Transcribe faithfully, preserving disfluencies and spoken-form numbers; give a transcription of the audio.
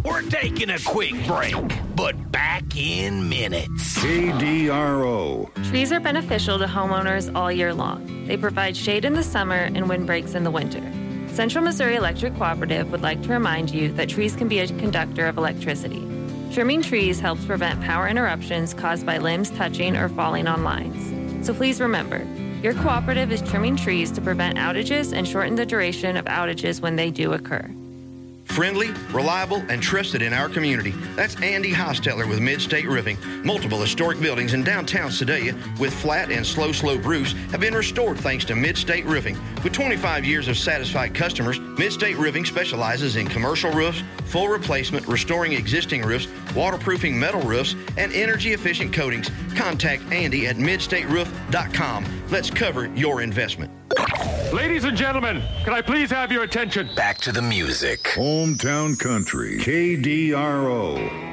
We're taking a quick break, but back in minutes. K D R O. Trees are beneficial to homeowners all year long. They provide shade in the summer and windbreaks in the winter. Central Missouri Electric Cooperative would like to remind you that trees can be a conductor of electricity. Trimming trees helps prevent power interruptions caused by limbs touching or falling on lines. So please remember, your cooperative is trimming trees to prevent outages and shorten the duration of outages when they do occur. Friendly, reliable, and trusted in our community. That's Andy Hosteller with Mid-State Roofing. Multiple historic buildings in downtown Sedalia with flat and slow slope roofs have been restored thanks to Mid-State Roofing. With twenty-five years of satisfied customers, Mid-State Roofing specializes in commercial roofs, full replacement, restoring existing roofs, waterproofing metal roofs, and energy-efficient coatings. Contact Andy at mid state roof dot com. Let's cover your investment. Ladies and gentlemen, can I please have your attention? Back to the music. Hometown Country. K D R O.